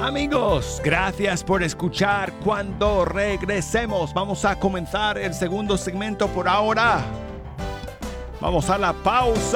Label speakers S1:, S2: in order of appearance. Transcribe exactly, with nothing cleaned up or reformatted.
S1: Amigos, gracias por escuchar. Cuando regresemos, vamos a comenzar el segundo segmento por ahora. Vamos a la pausa.